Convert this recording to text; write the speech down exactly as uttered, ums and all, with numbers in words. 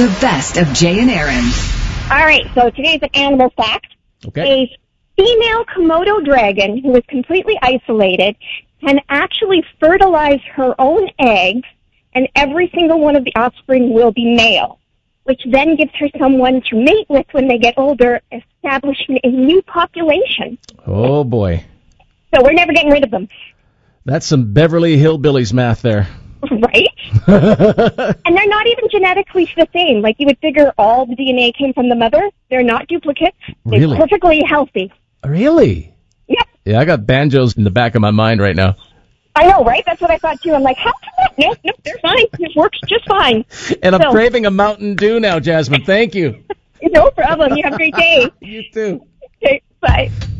The best of Jay and Aaron. All right, so today's an animal fact. Okay. A female Komodo dragon who is completely isolated can actually fertilize her own eggs, and every single one of the offspring will be male, which then gives her someone to mate with when they get older, establishing a new population. Oh, boy. So we're never getting rid of them. That's some Beverly Hillbillies math there. Right? And they're not even genetically the same. Like, you would figure all the D N A came from the mother. They're not duplicates. They're Really? perfectly healthy. Really? Yep. Yeah, I got banjos in the back of my mind right now. I know, right? That's what I thought, too. I'm like, how come that? Nope, nope, they're fine. It works just fine. And I'm So- craving a Mountain Dew now, Jasmine. Thank you. No problem. You have a great day. You too. Okay, bye.